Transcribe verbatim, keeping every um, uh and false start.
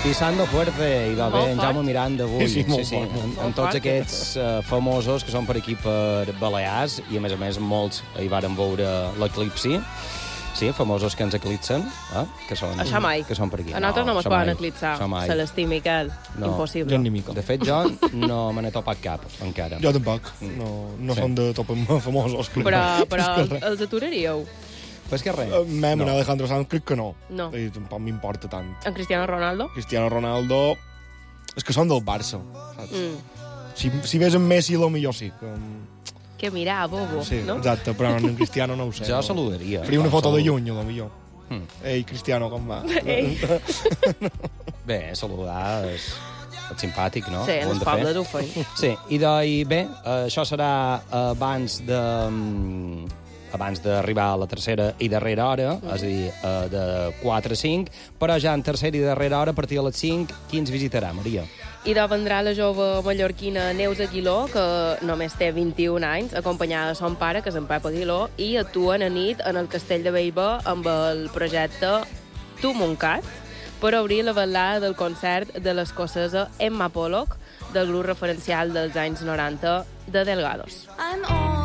Pisando fuerte, i va bé, en Jaume Miranda avui. Sí, molt sí, sí, fort. amb, amb tots aquests uh, famosos que són per aquí per Balears, i a més a més molts hi varen veure l'eclipsi. Sí, famosos que ens eclipsen, eh? que, són, Això mai. que són per aquí. A nosaltres no, no mos poden eclipsar. Se Miquel. No. Impossible. Jo ni mica. De fet, jo no me n'he topat cap, encara. Jo tampoc. No, no Sí. són de topar famosos. Crec. Però, però els aturaríeu? Pues que res. Uh, Mem, No. en Alejandro Sanz, crec que no. No. I tampoc m'importa tant. En Cristiano Ronaldo? Cristiano Ronaldo... És que són del Barça, saps? Mm. Si, si ves en Messi, lo millor sí. Que... Que mirar, bobo, Sí, no? exacte, però en Cristiano no ho sé. Jo no. saludaria. Faria una foto de Salut. lluny, a lo millor. Mm. Ei, Cristiano, com va? Ei. Bé, saludar és, és simpàtic, no? Sí, en Ho hem els de fer. pobles ho feim. Sí, i, de, i bé, eh, això serà abans de... mm, abans d'arribar a la tercera i darrera hora, mm. és a dir, eh, de quatre a cinc, però ja en tercera i darrera hora, a partir de les cinc, qui ens visitarà, Maria? I de vendrà la jove mallorquina Neus Aguiló, que només té vint-i-un anys, acompanyada de son pare, que és en Pep Aguiló, i actuen a nit en el Castell de Bellver amb el projecte Tu Montcat, per obrir la velada del concert de l'escocesa Emma Pollock, del grup referencial dels anys noranta de Delgados. I'm on